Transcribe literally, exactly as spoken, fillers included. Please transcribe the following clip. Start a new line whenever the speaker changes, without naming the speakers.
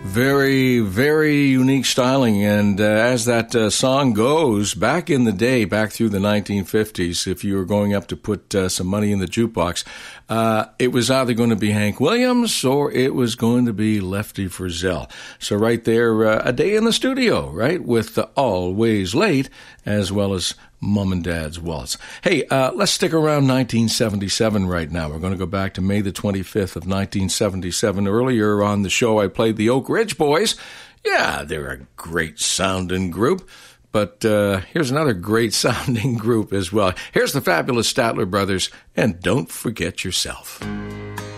Very, very unique styling, and uh, as that uh, song goes, back in the day, back through the nineteen fifties, if you were going up to put uh, some money in the jukebox, uh, it was either going to be Hank Williams or it was going to be Lefty Frizzell. So right there, uh, A Day in the Studio, right, with uh, Always Late, as well as Mom and Dad's Waltz. Hey, uh, let's stick around nineteen seventy-seven right now. We're going to go back to May the twenty-fifth of nineteen seventy-seven. Earlier on the show, I played the Oak Ridge Boys. Yeah, they're a great sounding group. But uh, here's another great sounding group as well. Here's the fabulous Statler Brothers, and Don't Forget Yourself.